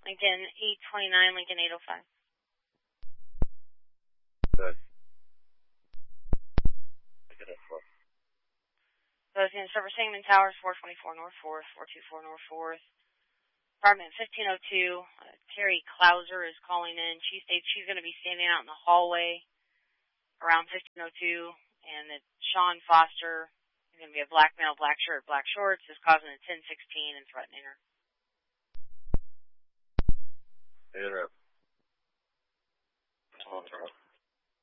Lincoln 829, Lincoln 805. Good. Both in Silver Singman Towers, 424 North 4th, 424 North 4th. Apartment 1502, Terry Klauser is calling in. She states she's going to be standing out in the hallway around 1502, and that Sean Foster is going to be a black male, black shirt, black shorts, is causing a 1016 and threatening her. Interrupt.